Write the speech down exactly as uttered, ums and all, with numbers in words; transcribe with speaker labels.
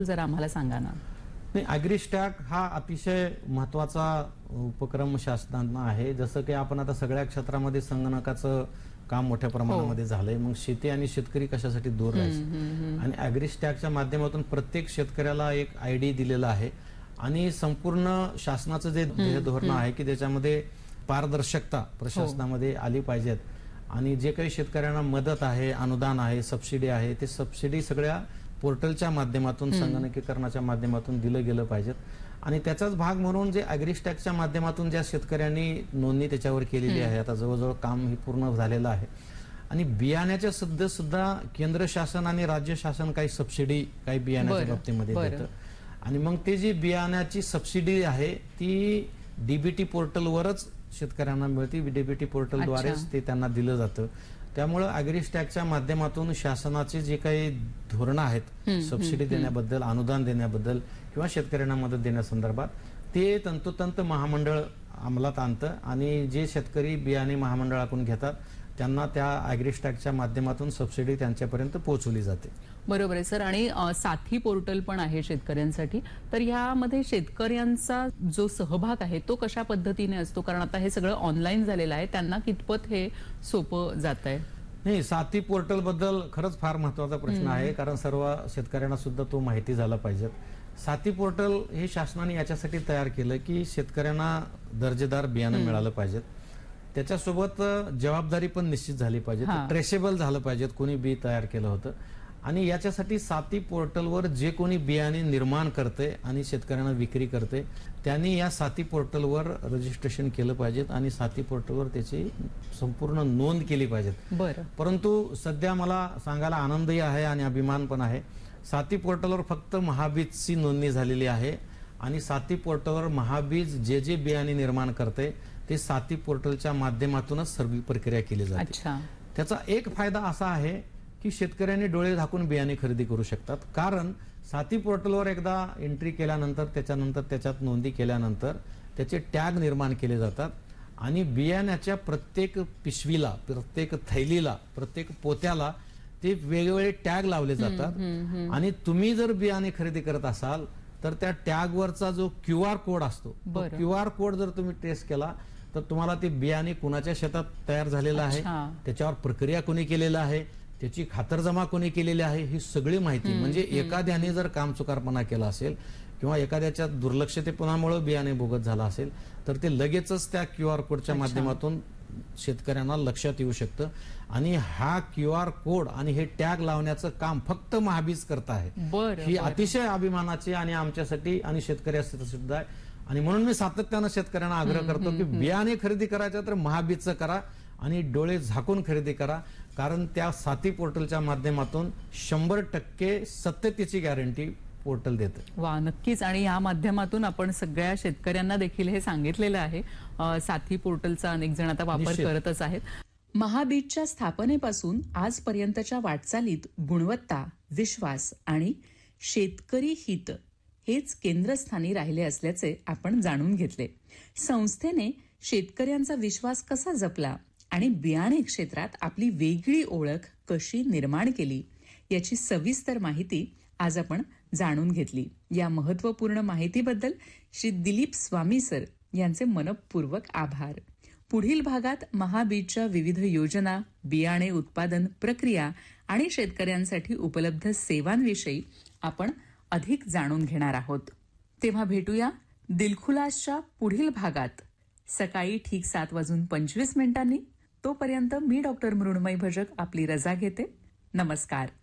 Speaker 1: जरा आम्हाला सांगा ना.
Speaker 2: नाही, ॲग्रीस्टॅक हा अतिशय महत्त्वाचा उपक्रम शासनानं आहे. जसं की आपण आता सगळ्या क्षेत्रामध्ये संगणकाचं काम मोठ्या प्रमाणामध्ये झालंय. मग शेती आणि शेतकरी कशासाठी दूर राहायचे, आणि ॲग्रीस्टॅकच्या माध्यमातून प्रत्येक शेतकऱ्याला एक आयडी दिलेला आहे आणि संपूर्ण शासनाचं जे ध्येय धोरण आहे की त्याच्यामध्ये पारदर्शकता प्रशासनामध्ये आली पाहिजेत आणि जे काही शेतकऱ्यांना मदत आहे, अनुदान आहे, सबसिडी आहे, ते सबसिडी सगळ्या पोर्टलच्या माध्यमातून संगणकीकरणाच्या माध्यमातून दिलं गेलं पाहिजेत. आणि त्याचाच भाग म्हणून जे ॲग्रीस्टॅकच्या माध्यमातून ज्या शेतकऱ्यांनी नोंदणी त्याच्यावर केलेली आहे, आता जवळजवळ काम हे पूर्ण झालेलं आहे. आणि बियाण्याच्या सध्या सुद्धा केंद्र शासन आणि राज्य शासन काही सबसिडी काही बियाण्याच्या बाबतीमध्ये देतं. आणि मग ते जी बियाण्याची सबसिडी आहे ती डीबीटी पोर्टलवरच शेतकऱ्यांना मिळते. डीबीटी पोर्टलद्वारेच ते त्यांना दिलं जातं. त्यामुळे ॲग्रीस्टॅकच्या माध्यमातून शासनाचे जे काही धोरणं आहेत सबसिडी देण्याबद्दल, अनुदान देण्याबद्दल किंवा शेतकऱ्यांना मदत देण्यासंदर्भात, ते तंतोतंत महामंडळ अंमलात आणतं आणि जे शेतकरी बियाणे महामंडळाकडून घेतात त्यांना त्या ॲग्रीस्टॅकच्या माध्यमातून सबसिडी त्यांच्यापर्यंत पोहोचवली जाते.
Speaker 1: बरोबर आहे सर. आणि साथी पोर्टल पण आहे शेतकऱ्यांसाठी, तर ह्यामध्ये शेतकऱ्यांचा जो सहभाग आहे तो कशा पद्धतीने असतो? कारण आता हे सगळं ऑनलाईन झालेलं आहे, त्यांना कितपत हे सोपं जात आहे?
Speaker 2: नाही, साथी पोर्टल बद्दल खरंच फार महत्वाचा प्रश्न आहे, कारण सर्व शेतकऱ्यांना सुद्धा तो माहिती झाला पाहिजे. साथी पोर्टल हे शासनाने याच्यासाठी तयार केलं की शेतकऱ्यांना दर्जेदार बियाणं मिळालं पाहिजे, त्याच्यासोबत जबाबदारी पण निश्चित झाली पाहिजे, ट्रेसेबल झालं पाहिजे कोणी बी तयार केलं होतं. आणि याच्यासाठी साथी पोर्टलवर जे कोणी बियाणे निर्माण करते आणि शेतकऱ्यांना विक्री करते त्यांनी या साथी पोर्टलवर रजिस्ट्रेशन केलं पाहिजे आणि साथी पोर्टलवर त्याची संपूर्ण नोंद केली पाहिजे.
Speaker 1: बरं.
Speaker 2: परंतु सध्या मला सांगायला आनंदही आहे आणि अभिमान पण आहे, साथी पोर्टलवर फक्त महाबीजची नोंदणी झालेली आहे आणि साथी पोर्टलवर महाबीज जे जे बियाणे निर्माण करते ते साथी पोर्टलच्या माध्यमातूनच सर्व प्रक्रिया केली जाते. त्याचा एक फायदा असा आहे की शेतकऱ्यांनी डोळे झाकून बियाणे खरेदी करू शकतात, कारण साथी पोर्टलवर एकदा एंट्री केल्यानंतर त्याच्यानंतर त्याच्यात नोंदी केल्यानंतर त्याचे टॅग निर्माण केले जातात आणि बियाण्याच्या प्रत्येक पिशवीला, प्रत्येक थैलीला, प्रत्येक पोत्याला ते वेगवेगळे टॅग लावले जातात. आणि तुम्ही जर बियाणे खरेदी करत असाल तर त्या टॅगवरचा जो क्यू आर कोड असतो, क्यू आर कोड जर तुम्ही ट्रेस केला तर तुम्हाला ते बियाणे कुणाच्या शेतात तयार झालेलं आहे, त्याच्यावर प्रक्रिया कोणी केलेला आहे, त्याची खातरजमा कोणी केलेली आहे, ही सगळी माहिती. म्हणजे एखाद्याने जर कामचुकारपणा केला असेल किंवा एखाद्याच्या दुर्लक्षतेपणामुळे बियाणे बोगस झाला असेल तर ते लगेचच त्या क्यू आर कोडच्या माध्यमातून शेतकऱ्यांना लक्षात येऊ शकतं. आणि हा क्यू आर कोड आणि हे टॅग लावण्याचं काम फक्त महाबीज करत आहे. ही अतिशय अभिमानाची आणि आमच्यासाठी आणि शेतकऱ्यासाठी सुद्धा आहे. आणि म्हणून मी सातत्यानं शेतकऱ्यांना आग्रह करतो की बियाणे खरेदी करायचं तर महाबीजचं करा आणि डोळे झाकून खरेदी करा, कारण त्या साथी पोर्टलच्या माध्यमातून शंभर टक्के सत्यतेची गॅरंटी पोर्टल देतं.
Speaker 1: वा, नक्कीच. आणि या माध्यमातून आपण सगळ्या शेतकऱ्यांना देखील हे सांगितलेलं आहे. साथी पोर्टलचा अनेक जण आता वापर करतच आहेत. महाबीजच्या स्थापनेपासून आजपर्यंतच्या वाटचालीत गुणवत्ता, विश्वास आणि शेतकरी हित हेच केंद्रस्थानी राहिले असल्याचे आपण जाणून घेतले. संस्थेने शेतकऱ्यांचा विश्वास कसा जपला आणि बियाणे क्षेत्रात आपली वेगळी ओळख कशी निर्माण केली याची सविस्तर माहिती आज आपण जाणून घेतली. या महत्वपूर्ण माहितीबद्दल श्री दिलीप स्वामी सर यांचे मनपूर्वक आभार. पुढील भागात महाबीजच्या विविध योजना, बियाणे उत्पादन प्रक्रिया आणि शेतकऱ्यांसाठी उपलब्ध सेवांविषयी आपण अधिक जाणून घेणार आहोत. तेव्हा भेटूया दिलखुलासच्या पुढील भागात सकाळी ठीक सात वाजून पंचवीस मिनिटांनी. तोपर्यंत मी डॉक्टर मृण्मयी भजक आपली रजा घेते. नमस्कार.